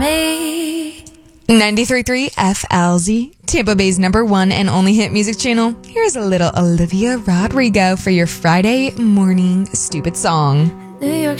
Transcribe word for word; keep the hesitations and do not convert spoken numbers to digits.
me. ninety-three point three F L Z, Tampa Bay's number one and only hit music channel. Here's a little Olivia Rodrigo for your Friday morning stupid song. New York